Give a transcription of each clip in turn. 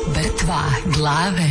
Mrtva glave.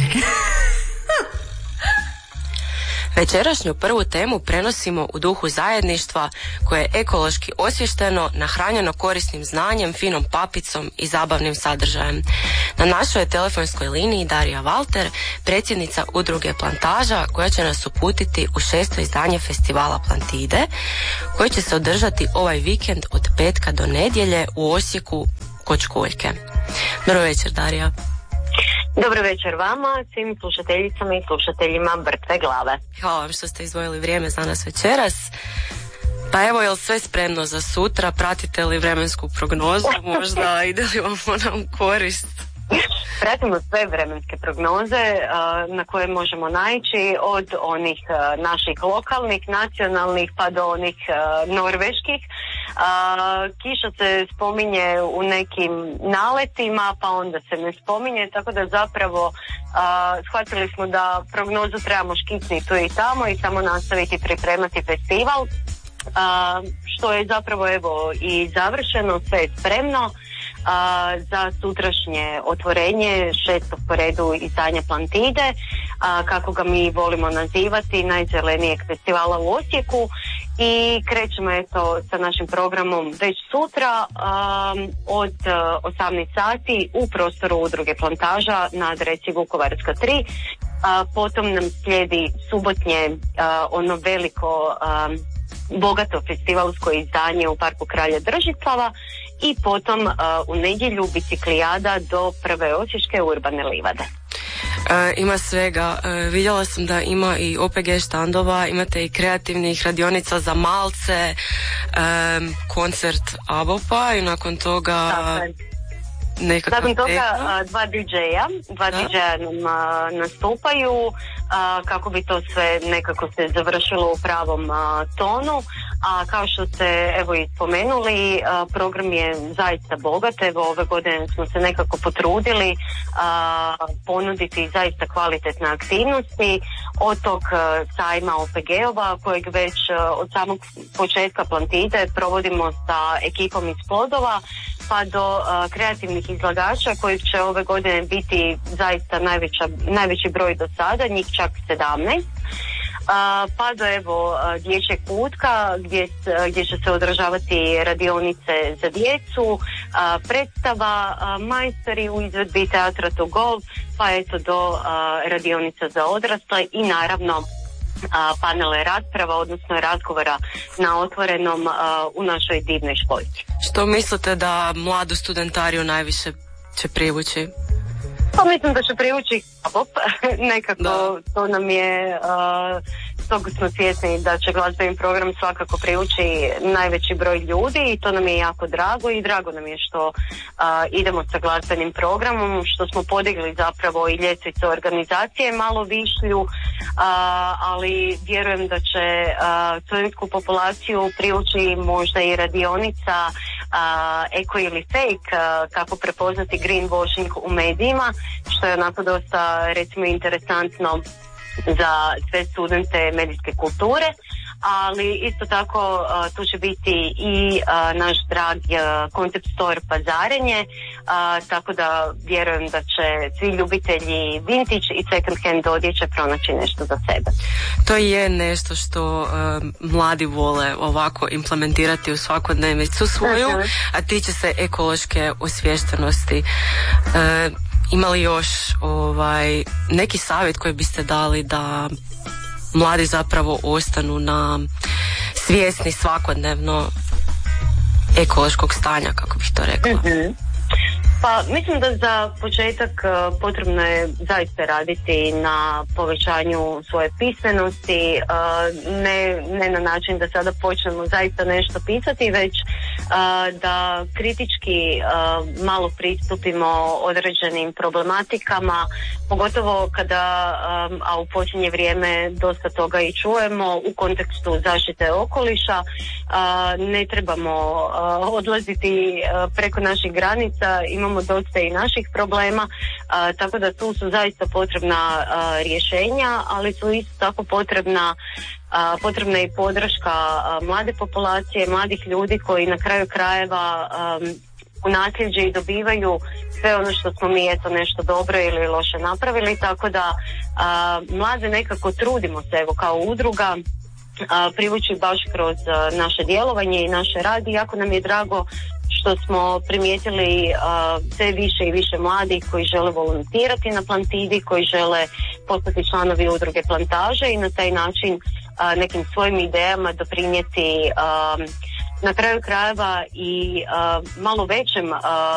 Večerašnju prvu temu prenosimo u duhu zajedništva koje je ekološki osviješteno, nahranjeno korisnim znanjem, finom papicom i zabavnim sadržajem. Na našoj je telefonskoj liniji Darija Valter, predsjednica udruge Plantaža, koja će nas uputiti u 6. izdanje festivala Plantide, koji će se održati ovaj vikend od petka do nedjelje u Osijeku kod Školjke. Dobro večer, Darija. Dobro večer vama, svim slušateljicama i slušateljima Mrtve glave. Hvala vam što ste izdvojili vrijeme za nas večeras. Pa evo, je li sve spremno za sutra? Pratite li vremensku prognozu? Možda ide li vam ona u korist? Pratimo sve vremenske prognoze na koje možemo naići, od onih naših lokalnih, nacionalnih pa do onih norveških. Kiša se spominje u nekim naletima, pa onda se ne spominje, tako da zapravo shvatili smo da prognozu trebamo škicniti tu i tamo i samo nastaviti pripremati festival, što je zapravo evo i završeno, sve je spremno za sutrašnje otvorenje 6. po redu izdanja Plantide, kako ga mi volimo nazivati, najzelenijeg festivala u Osijeku, i krećemo eto sa našim programom već sutra od 18 sati u prostoru udruge Plantaža na adresi Vukovarska 3. Potom nam slijedi subotnje ono veliko bogato festivalsko izdanje u Parku Kralja Držislava i potom u nedjelju biciklijada do prve osječke urbane livade. Ima svega. Vidjela sam da ima i OPG štandova, imate i kreativnih radionica za malce, koncert ABOP-a i nakon toga nakon toga dva DJ-a nam nastupaju kako bi to sve nekako se završilo u pravom tonu, a kao što ste evo i spomenuli, program je zaista bogat. Evo ove godine smo se nekako potrudili ponuditi zaista kvalitetne aktivnosti, od tog sajma OPG-ova kojeg već od samog početka Plantide provodimo sa ekipom iz Plodova, pa do kreativnih izlagača kojih će ove godine biti zaista najveći broj do sada, njih čak 17. Pa do evo dječjeg kutka gdje će se održavati radionice za djecu, predstava, majstori u izvedbi teatra to go, pa eto do radionica za odrasle i naravno panele rasprava, odnosno razgovora na otvorenom u našoj divnoj Školjci. Što mislite da mladu studentariju najviše će privući? Pa mislim da će privući ABOP, nekako to nam je, toga smo svjesni da će glazbeni program svakako privući najveći broj ljudi i to nam je jako drago i drago nam je što idemo sa glazbenim programom, što smo podigli zapravo i ljestvicu organizacije malo višlju, ali vjerujem da će studentsku populaciju privući možda i radionica eko ili fake, kako prepoznati greenwashing u medijima, što je onako dosta recimo interesantno za sve studente medijske kulture, ali isto tako tu će biti i naš drag Concept Store Pazarenje, tako da vjerujem da će svi ljubitelji vintage i second hand odjeće pronaći nešto za sebe. To je nešto što mladi vole ovako implementirati u svakodnevnicu svoju, a tiče se ekološke osviještenosti. Ima li još neki savjet koji biste dali da mladi zapravo ostanu na svjesni svakodnevno ekološkog stanja, kako bih to rekla? Mm-hmm. Pa mislim da za početak potrebno je zaista raditi na povećanju svoje pismenosti, ne na način da sada počnemo zaista nešto pisati, već da kritički malo pristupimo određenim problematikama, pogotovo kada, a u posljednje vrijeme dosta toga i čujemo u kontekstu zaštite okoliša, ne trebamo odlaziti preko naših granica, imamo dosta i naših problema, tako da tu su zaista potrebna rješenja, ali su isto tako potrebna je i podrška mlade populacije, mladih ljudi koji na kraju krajeva u nasljeđe i dobivaju sve ono što smo mi eto nešto dobro ili loše napravili, tako da mlade nekako trudimo se evo kao udruga privući baš kroz naše djelovanje i naše rad i jako nam je drago što smo primijetili sve više i više mladih koji žele volontirati na Plantidi, koji žele postati članovi udruge Plantaže i na taj način nekim svojim idejama doprinijeti na kraju krajeva i malo većem